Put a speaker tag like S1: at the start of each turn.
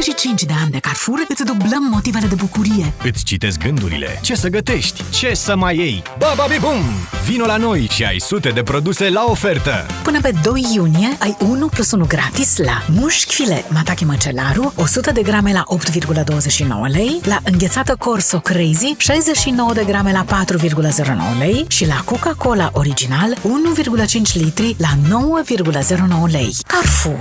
S1: 25 de ani de Carrefour îți dublăm motivele de bucurie.
S2: Îți citesc gândurile. Ce să gătești? Ce să mai iei? Bababibum! Vino la noi și ai sute de produse la ofertă!
S1: Până pe 2 iunie ai 1 plus 1 gratis la mușchi filet Matache Măcelaru, 100 de grame la 8,29 lei, la înghețată Corso Crazy, 69 de grame la 4,09 lei și la Coca-Cola Original, 1,5 litri la 9,09 lei. Carrefour.